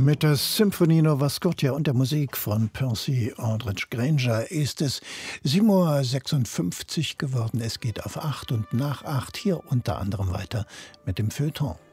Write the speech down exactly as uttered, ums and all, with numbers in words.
Mit der Symphonie Nova Scotia und der Musik von Percy Aldridge Granger ist es sieben Uhr sechsundfünfzig geworden. Es geht auf acht und nach acht hier unter anderem weiter mit dem Feuilleton.